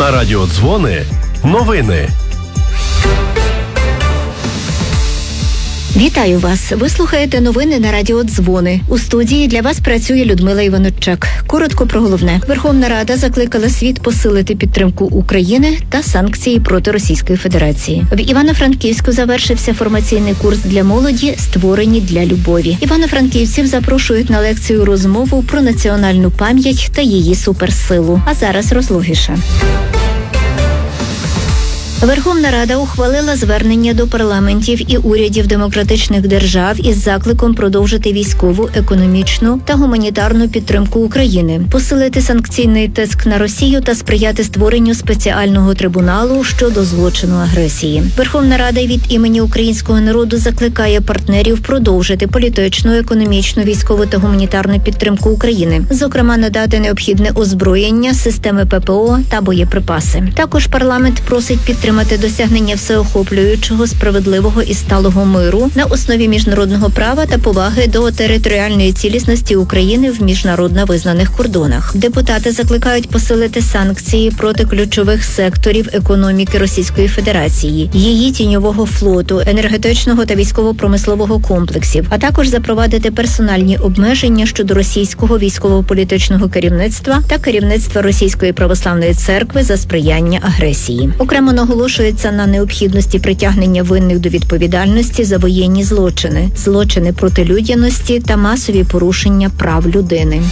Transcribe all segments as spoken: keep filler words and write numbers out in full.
На радіо Дзвони новини. Вітаю вас! Ви слухаєте новини на радіо Дзвони. У студії для вас працює Людмила Іванчук. Коротко про головне. Верховна Рада закликала світ посилити підтримку України та санкції проти Російської Федерації. В Івано-Франківську завершився формаційний курс для молоді «Створені для любові». Івано-франківців запрошують на лекцію розмову про національну пам'ять та її суперсилу. А зараз розлогіше. Верховна Рада ухвалила звернення до парламентів і урядів демократичних держав із закликом продовжити військову, економічну та гуманітарну підтримку України, посилити санкційний тиск на Росію та сприяти створенню спеціального трибуналу щодо злочину агресії. Верховна Рада від імені українського народу закликає партнерів продовжити політичну, економічну, військову та гуманітарну підтримку України, зокрема надати необхідне озброєння, системи ППО та боєприпаси. Також парламент просить підтримати досягнення всеохоплюючого, справедливого і сталого миру на основі міжнародного права та поваги до територіальної цілісності України в міжнародно визнаних кордонах. Депутати закликають посилити санкції проти ключових секторів економіки Російської Федерації, її тіньового флоту, енергетичного та військово-промислового комплексів, а також запровадити персональні обмеження щодо російського військово-політичного керівництва та керівництва Російської православної церкви за сприяння агресії. Окремо наголошується на необхідності притягнення винних до відповідальності за воєнні злочини, злочини проти людяності та масові порушення прав людини.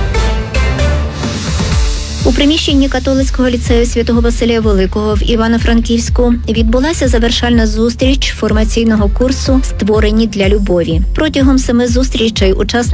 У приміщенні католицького ліцею Святого Василія Великого в Івано-Франківську відбулася завершальна зустріч формаційного курсу «Створені для любові». Протягом семи зустрічей учасники